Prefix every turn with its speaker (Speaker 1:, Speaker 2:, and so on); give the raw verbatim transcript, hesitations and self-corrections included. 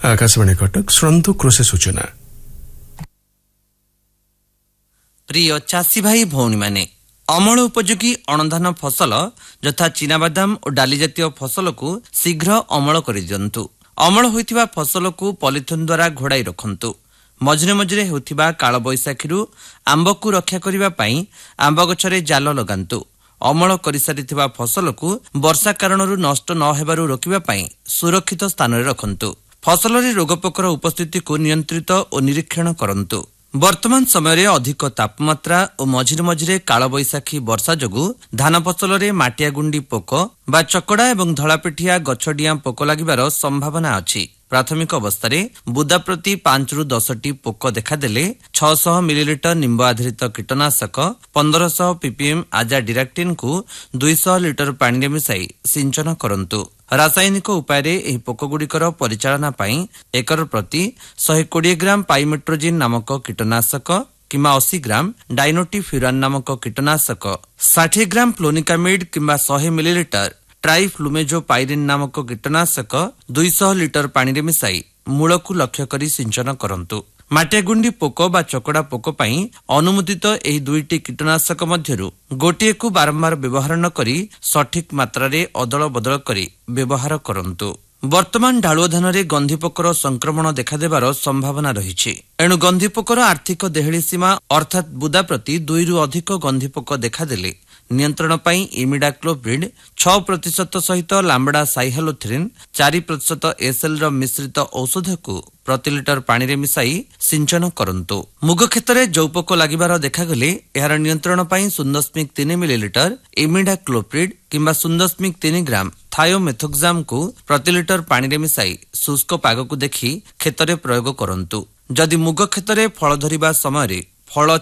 Speaker 1: आकाशवाणी कटक शुणु कृषि सूचना।
Speaker 2: प्रिय चाषी भाई भौणी माने अमल उपयोगी अणधान फसल यथा चीनाबादाम और डाली जातीय फसल को शीघ्र अमल कर दियंतु। अमल होइतिबा फसल को पॉलिथिन द्वारा घोड़ाई रखंतु। मझिरे मझिरे होइतिबा काल बैशाखीरु आंब को रक्षा करिबा पई आंब गछरे जाल लगांतु। अमल करिसारिथिबा फसल को वर्षा कारणरू नष्ट न हेबारू रोकिबा पई सुरक्षित स्थान रे रखंतु। फसल रे रोग पोकर उपस्थिति को नियंत्रित और निरीक्षण करंतु। वर्तमान समय रे अधिक तापमात्रा और मझिरे मझिरे काल बैशाखी वर्षा जोगु धान फसल रे माटिया गुंडी पोक बा चकड़ा एवं धଳାपिठिया गछडिया पोक लागिबार संभावना अछि। प्राथमिक अवस्था बुदा प्रति पांच रु दस टी पोक देखादेले छह सौ मिलीलिटर निंब आधारित कीटनाशक पंद्रह सौ पीपीएम आजा डिराक्टिन को दो सौ लिटर पानी मिसाई सिंचन करंतु। रासायनिक उपाय एही पोक गुड़िकर परिचालना पई एकर प्रति एक सौ बीस ग्राम पाइमेट्रोजिन नामक कीटनाशक किंबा अस्सी ग्राम डाइनोटिफ्यूरान नामक कीटनाशक साठ ग्राम फ्लोनिकामिड किंबा सौ मिलीलिटर ट्राइफ्लुमेजोपाइरिन नामक कीटनाशक दो सौ लिटर पानी मिसाई मूल को लक्ष्य करी सिंचन करंतु। माटिया गुंडी पोक बा चकड़ा पोक पई अनुमोदित एही दुईटी कीटनाशक मध्यरु गोटिए को बारंबार व्यवहार न करी सठिक मात्रा रे अदल बदल करी व्यवहार करंतु। वर्तमान ढालुआ धान रे गंधी पोकर संक्रमण देखादेबार संभावना रहिछि। एणु गंधी पोकर आर्थिक देहली सीमा अर्थात बुदा प्रति दुई रु अधिक गंधी पोक देखादेले नियंत्रण पई इमिडाक्लोप्रिड छह प्रतिशत सहित लाम्बडा साइहालोथ्रिन चार प्रतिशत एसएल र मिश्रित औषध को प्रति लिटर पानी रे मिसाई सिंचन करंतु। मुग क्षेत्र जौपोक लागिबार देखागले एहार नियंत्रण पई शून्य दशमलव तीन मिलीलिटर इमिडाक्लोप्रिड किंबा शून्य दशमलव तीन ग्राम थायोमेथोक्साम को प्रति लिटर पानी रे मिसाई शुष्क पाग को देखि क्षेत्र रे प्रयोग करंतु। जदि मुग क्षेत्र रे फल धरिबा समय रे फल